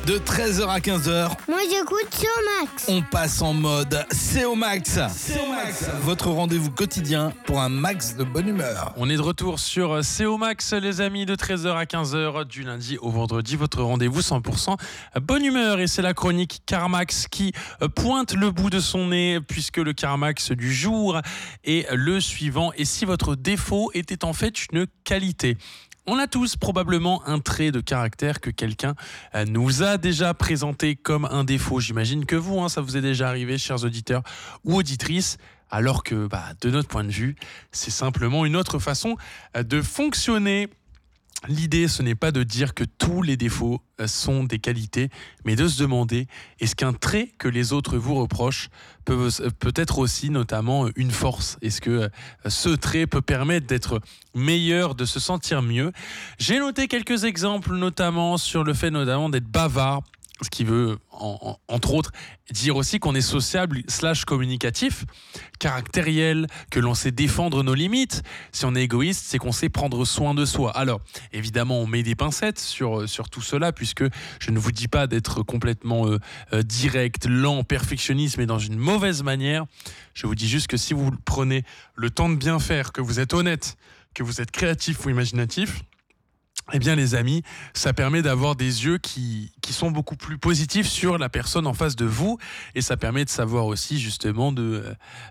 De 13h à 15h, Moi j'écoute sur Max. on passe en mode CO Max. CO Max, votre rendez-vous quotidien pour un max de bonne humeur. On est de retour sur CO Max, les amis, de 13h à 15h, du lundi au vendredi, votre rendez-vous 100% bonne humeur. Et c'est la chronique CarMax qui pointe le bout de son nez, puisque le CarMax du jour est le suivant. Et si votre défaut était en fait une qualité ? On a tous probablement un trait de caractère que quelqu'un nous a déjà présenté comme un défaut. J'imagine que vous, ça vous est déjà arrivé, chers auditeurs ou auditrices, alors que, de notre point de vue, c'est simplement une autre façon de fonctionner. L'idée, ce n'est pas de dire que tous les défauts sont des qualités, mais de se demander, est-ce qu'un trait que les autres vous reprochent peut être aussi notamment une force ? Est-ce que ce trait peut permettre d'être meilleur, de se sentir mieux ? J'ai noté quelques exemples, notamment sur le fait d'être bavard, ce qui veut, entre autres, dire aussi qu'on est sociable / communicatif, caractériel, que l'on sait défendre nos limites. Si on est égoïste, c'est qu'on sait prendre soin de soi. Alors, évidemment, on met des pincettes sur tout cela, puisque je ne vous dis pas d'être complètement direct, lent, perfectionniste, mais dans une mauvaise manière. Je vous dis juste que si vous prenez le temps de bien faire, que vous êtes honnête, que vous êtes créatif ou imaginatif, eh bien les amis, ça permet d'avoir des yeux qui sont beaucoup plus positifs sur la personne en face de vous, et ça permet de savoir aussi justement de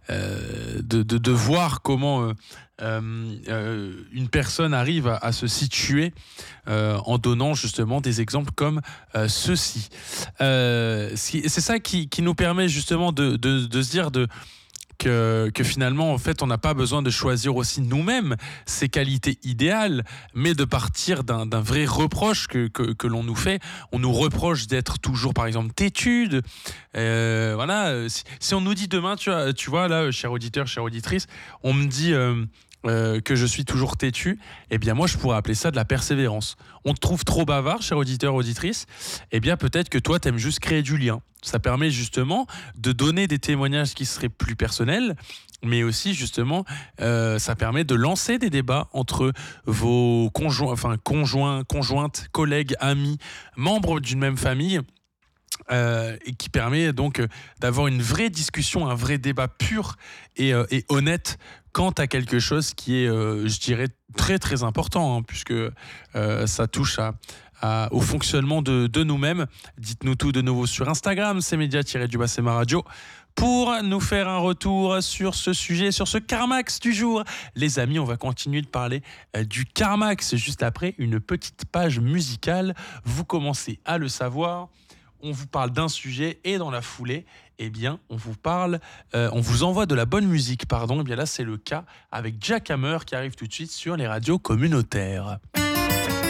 voir comment une personne arrive à se situer en donnant justement des exemples comme ceci. C'est ça qui nous permet justement de se dire que finalement, en fait, on n'a pas besoin de choisir aussi nous-mêmes ses qualités idéales, mais de partir d'un vrai reproche que l'on nous fait. On nous reproche d'être toujours, par exemple, têtu. Si on nous dit demain, tu vois, là, cher auditeur, chère auditrice, on me dit que je suis toujours têtu, eh bien moi je pourrais appeler ça de la persévérance. On te trouve trop bavard, cher auditeur, auditrice, eh bien peut-être que toi t'aimes juste créer du lien. Ça permet justement de donner des témoignages qui seraient plus personnels, mais aussi justement ça permet de lancer des débats entre vos conjointes, collègues, amis, membres d'une même famille. Et qui permet donc d'avoir une vraie discussion, un vrai débat pur et honnête quant à quelque chose qui est, je dirais, très très important, puisque ça touche au fonctionnement de nous-mêmes. Dites-nous tout de nouveau sur Instagram, c'est média-c'est ma radio, pour nous faire un retour sur ce sujet, sur ce CarMax du jour. Les amis, on va continuer de parler du CarMax juste après une petite page musicale. Vous commencez à le savoir. On vous parle d'un sujet et dans la foulée, eh bien, on vous envoie de la bonne musique, Eh bien là, c'est le cas avec Jack Hammer qui arrive tout de suite sur les radios communautaires.